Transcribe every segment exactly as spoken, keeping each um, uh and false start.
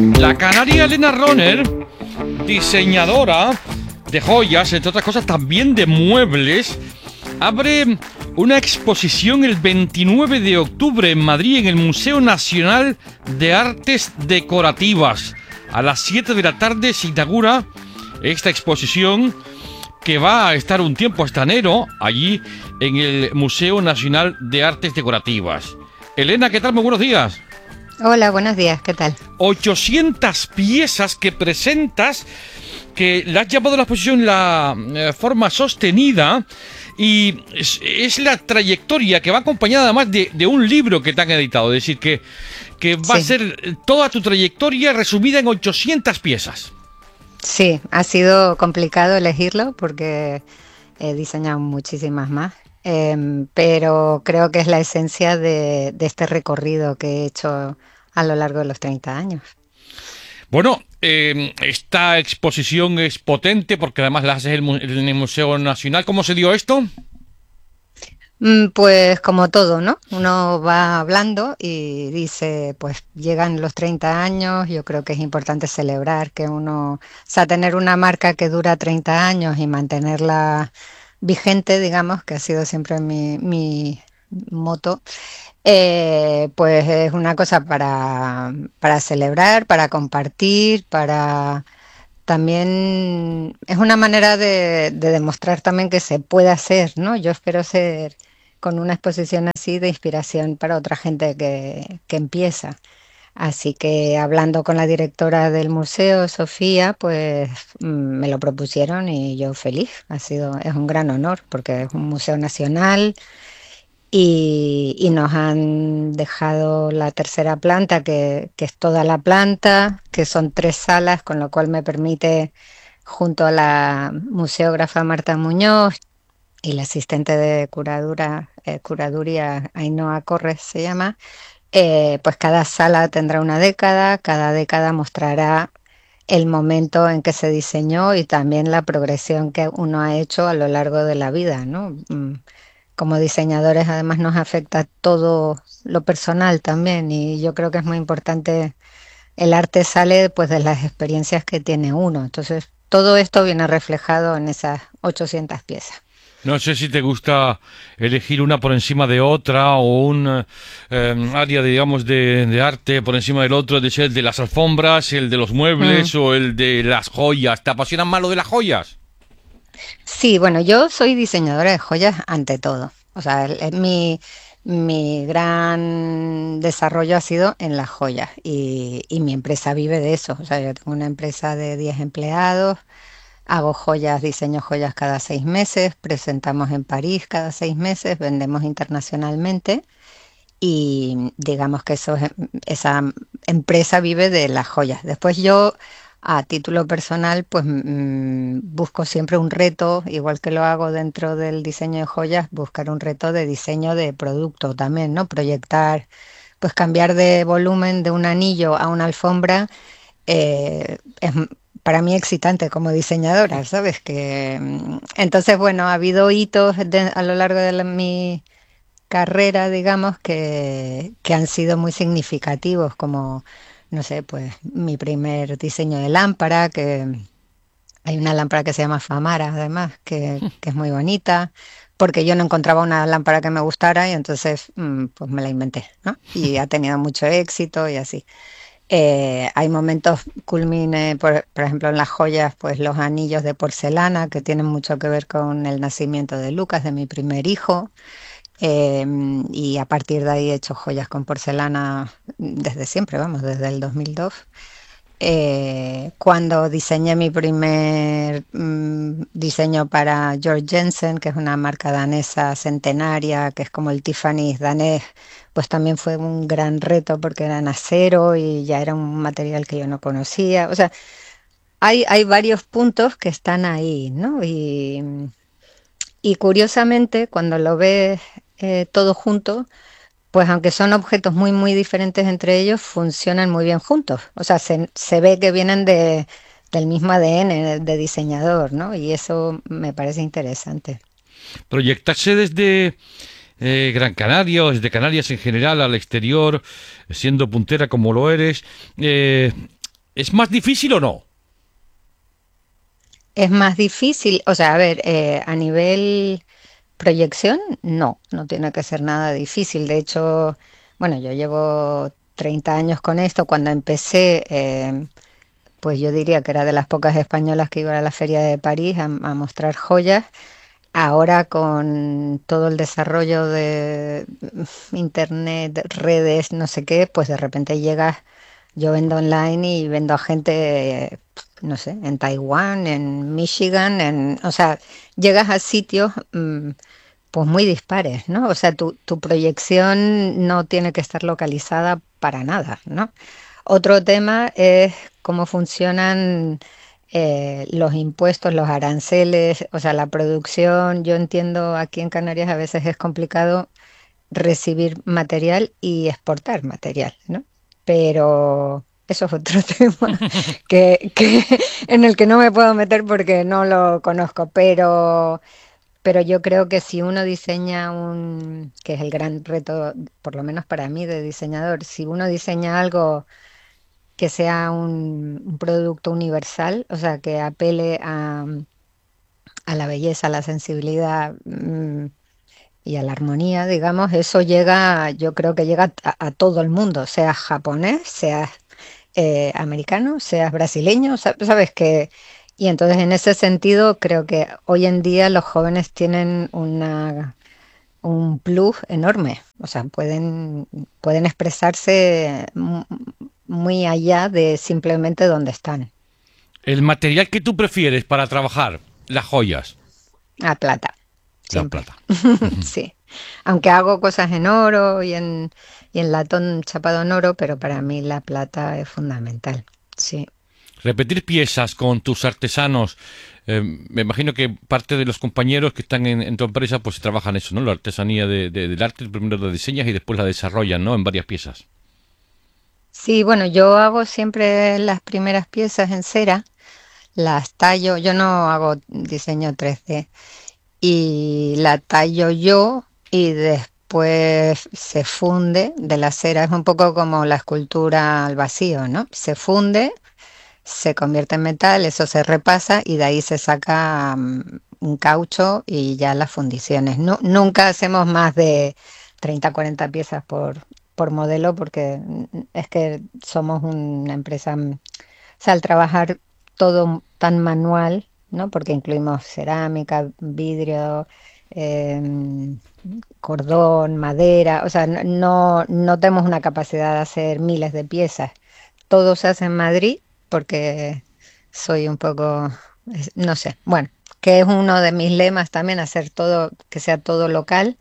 La canaria Elena Roner, diseñadora de joyas, entre otras cosas también de muebles, abre una exposición el veintinueve de octubre en Madrid en el Museo Nacional de Artes Decorativas. A las siete de la tarde se inaugura esta exposición que va a estar un tiempo hasta enero allí en el Museo Nacional de Artes Decorativas. Elena, ¿qué tal? Muy buenos días. Hola, buenos días, ¿qué tal? ochocientas piezas que presentas, que le has llamado a la exposición la eh, forma sostenida, y es, es la trayectoria que va acompañada además de, de un libro que te han editado, es decir, que, que va sí. a ser toda tu trayectoria resumida en ochocientas piezas. Sí, ha sido complicado elegirlo porque he diseñado muchísimas más, eh, pero creo que es la esencia de, de este recorrido que he hecho a lo largo de los treinta años. Bueno, eh, esta exposición es potente porque además la haces en el Museo Nacional. ¿Cómo se dio esto? Pues como todo, ¿no? Uno va hablando y dice, pues llegan los treinta años, yo creo que es importante celebrar que uno, o sea, tener una marca que dura treinta años y mantenerla vigente, digamos, que ha sido siempre mi, mi moto. Eh, pues es una cosa para, para celebrar, para compartir, para también es una manera de, de demostrar también que se puede hacer, ¿no? Yo espero ser con una exposición así de inspiración para otra gente que, que empieza. Así que hablando con la directora del museo, Sofía, pues me lo propusieron y yo feliz. Ha sido, es un gran honor porque es un museo nacional. Y, y nos han dejado la tercera planta, que, que es toda la planta, que son tres salas, con lo cual me permite, junto a la museógrafa Marta Muñoz y la asistente de curadura, eh, curaduría Ainhoa Corres se llama, eh, pues cada sala tendrá una década, cada década mostrará el momento en que se diseñó y también la progresión que uno ha hecho a lo largo de la vida, ¿no? Como diseñadores además nos afecta todo lo personal también, y yo creo que es muy importante. El arte sale pues de las experiencias que tiene uno, entonces todo esto viene reflejado en esas ochocientas piezas. No sé si te gusta elegir una por encima de otra o un eh, área, digamos, de, de arte por encima del otro, de ser el de las alfombras, el de los muebles mm. o el de las joyas. ¿Te apasiona más lo de las joyas? Sí, bueno, yo soy diseñadora de joyas ante todo. O sea, el, el, mi, mi gran desarrollo ha sido en las joyas y, y mi empresa vive de eso. O sea, yo tengo una empresa de diez empleados, hago joyas, diseño joyas cada seis meses, presentamos en París cada seis meses, vendemos internacionalmente y digamos que eso, esa empresa vive de las joyas. Después yo, a título personal, pues mmm, busco siempre un reto, igual que lo hago dentro del diseño de joyas, buscar un reto de diseño de producto también, ¿no? Proyectar, pues cambiar de volumen de un anillo a una alfombra eh, es para mí excitante como diseñadora, ¿sabes? Que entonces, bueno, ha habido hitos de, a lo largo de la, mi carrera, digamos, que, que han sido muy significativos, como no sé, pues mi primer diseño de lámpara, que hay una lámpara que se llama Famara, además, que, que es muy bonita, porque yo no encontraba una lámpara que me gustara y entonces pues me la inventé, ¿no? Y ha tenido mucho éxito y así. Eh, hay momentos culmine, por, por ejemplo, en las joyas, pues los anillos de porcelana, que tienen mucho que ver con el nacimiento de Lucas, de mi primer hijo. Eh, y a partir de ahí he hecho joyas con porcelana desde siempre, vamos, desde el dos mil dos. Eh, cuando diseñé mi primer mmm, diseño para Georg Jensen, que es una marca danesa centenaria, que es como el Tiffany's danés, pues también fue un gran reto porque era en acero y ya era un material que yo no conocía. O sea, hay, hay varios puntos que están ahí, ¿no? Y, y curiosamente, cuando lo ves eh, todo junto, pues aunque son objetos muy muy diferentes entre ellos, funcionan muy bien juntos. O sea, se, se ve que vienen de, del mismo A D N de diseñador, ¿no? Y eso me parece interesante. Proyectarse desde eh, Gran Canaria o desde Canarias en general al exterior, siendo puntera como lo eres, eh, ¿Es más difícil o no? Es más difícil, o sea, a ver, eh, a nivel proyección, no, no tiene que ser nada difícil. De hecho, bueno, yo llevo treinta años con esto. Cuando empecé, eh, pues yo diría que era de las pocas españolas que iba a la Feria de París a, a mostrar joyas. Ahora con todo el desarrollo de internet, redes, no sé qué, pues de repente llegas, yo vendo online y vendo a gente, eh, no sé, en Taiwán, en Michigan, en, o sea, llegas a sitios mm, pues muy dispares, ¿no? O sea, tu, tu proyección no tiene que estar localizada para nada, ¿no? Otro tema es cómo funcionan eh, los impuestos, los aranceles, o sea, la producción. Yo entiendo aquí en Canarias a veces es complicado recibir material y exportar material, ¿no? Pero eso es otro tema que, que en el que no me puedo meter porque no lo conozco, pero pero yo creo que si uno diseña un, que es el gran reto, por lo menos para mí de diseñador, si uno diseña algo que sea un, un producto universal, o sea, que apele a, a la belleza, a la sensibilidad mm, y a la armonía, digamos, eso llega, yo creo que llega a, a todo el mundo, seas japonés, seas eh, americano, seas brasileño, sa- sabes que... Y entonces en ese sentido creo que hoy en día los jóvenes tienen una un plus enorme. O sea, pueden, pueden expresarse mu- muy allá de simplemente donde están, El material que tú prefieres para trabajar, las joyas, a plata, la siempre. plata. Sí. Aunque hago cosas en oro y en, y en latón chapado en oro, pero para mí la plata es fundamental. Sí. Repetir piezas con tus artesanos. Eh, me imagino que parte de los compañeros que están en, en tu empresa pues trabajan eso, ¿no? La artesanía de, de- del arte, primero la diseñas y después la desarrollan, ¿no? En varias piezas. Sí, bueno, yo hago siempre las primeras piezas en cera, las tallo, yo no hago diseño tres D. Y la tallo yo y después se funde de la cera. Es un poco como la escultura al vacío, ¿no? Se funde, se convierte en metal, eso se repasa y de ahí se saca mm, un caucho y ya las fundiciones. Nu- nunca hacemos más de treinta, cuarenta piezas por, por modelo porque mm, es que somos una empresa, mm, o sea, al trabajar todo tan manual, ¿no? Porque incluimos cerámica, vidrio, em, cordón, madera, o sea, no, no no tenemos una capacidad de hacer miles de piezas. Todo se hace en Madrid porque soy un poco, es- no sé, bueno, que es uno de mis lemas también, hacer todo, que sea todo local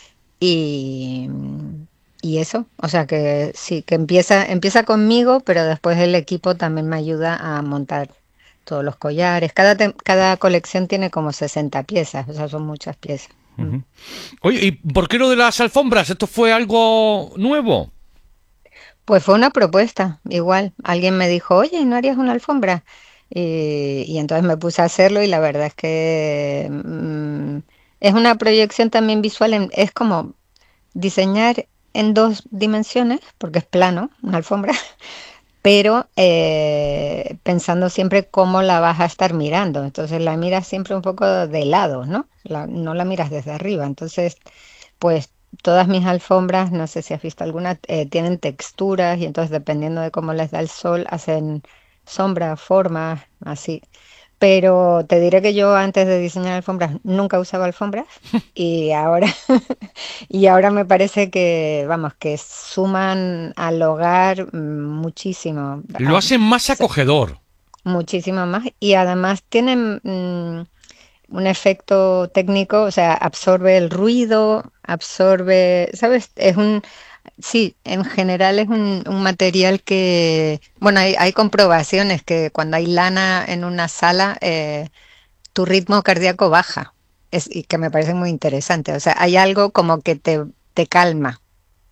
y, y eso, o sea que sí, que empieza, empieza conmigo, pero después el equipo también me ayuda a montar todos los collares. Cada, tem- cada colección tiene como sesenta piezas, o sea, son muchas piezas. Mm. Ujú. Oye, ¿y por qué lo de las alfombras? ¿Esto fue algo nuevo? Pues fue una propuesta, igual. Alguien me dijo, oye, ¿no harías una alfombra? Y, y entonces me puse a hacerlo y la verdad es que mm, es una proyección también visual, en- es como diseñar en dos dimensiones, porque es plano, una alfombra, pero eh, pensando siempre cómo la vas a estar mirando. Entonces la miras siempre un poco de lado, ¿no? La- no la miras desde arriba. Entonces, pues todas mis alfombras, no sé si has visto alguna, eh, tienen texturas y entonces dependiendo de cómo les da el sol, hacen sombras, formas, así. Pero te diré que yo antes de diseñar alfombras nunca usaba alfombras y ahora y ahora me parece que, vamos, que suman al hogar mm, muchísimo, Lo a- hacen más se- acogedor. muchísimo más y además tienen mm, un efecto técnico, o sea, absorbe el ruido, absorbe, ¿sabes? Es un, sí, en general es un, un material que, bueno, hay, hay comprobaciones que cuando hay lana en una sala, eh, tu ritmo cardíaco baja. Es, y que me parece muy interesante. O sea, hay algo como que te, te calma.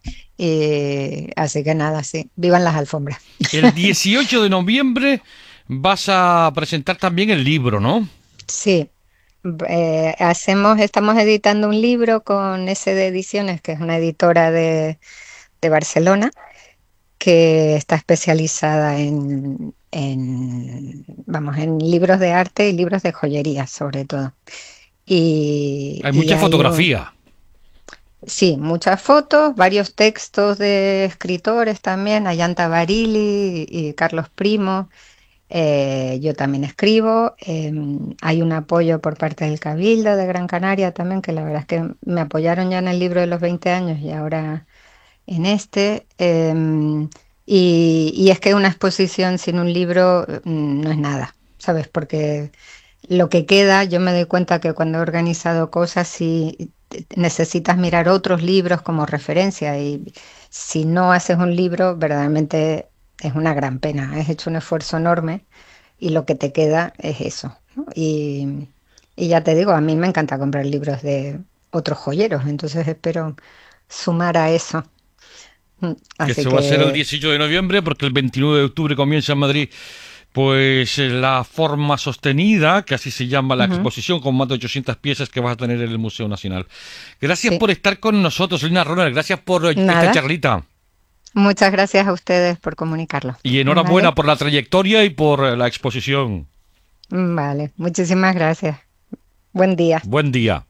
Y así que nada, sí. Vivan las alfombras. El dieciocho de noviembre vas a presentar también el libro, ¿no? Sí. Eh, hacemos, estamos editando un libro con S D Ediciones, que es una editora de, de Barcelona, que está especializada en, en, vamos, en libros de arte y libros de joyería, sobre todo. Y, Hay y mucha hay un- fotografía. sí, muchas fotos, varios textos de escritores también, Ayanta Barili y Carlos Primo. Eh, yo también escribo. Em, hay un apoyo por parte del Cabildo de Gran Canaria también, que la verdad es que me apoyaron ya en el libro de los veinte años y ahora en este. Em, y, y es que una exposición sin un libro mm, no es nada, ¿sabes? Porque lo que queda, yo me doy cuenta que cuando he organizado cosas, sí te- necesitas mirar otros libros como referencia y si no haces un libro, verdaderamente es una gran pena. Has hecho un esfuerzo enorme y lo que te queda es eso, ¿no? Y, y ya te digo, a mí me encanta comprar libros de otros joyeros, entonces espero sumar a eso. Mm, Que Así eso va a ser el que dieciocho de noviembre, porque el veintinueve de octubre comienza en Madrid, pues eh, la forma sostenida, que así se llama la ujú, exposición, con más de ochocientas piezas que vas a tener en el Museo Nacional. Gracias sí, por estar con nosotros, Lina Roner, gracias por eh, esta nada. charlita. Muchas gracias a ustedes por comunicarlo. Y enhorabuena ¿Vale? por la trayectoria y por eh, la exposición. Vale, muchísimas gracias. Buen día. Buen día.